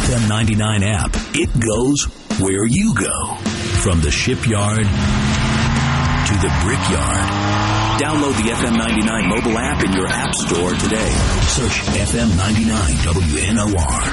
FM 99 app. It goes where you go. From the shipyard to the brickyard. Download the FM 99 mobile app in your app store today. Search FM 99 WNOR.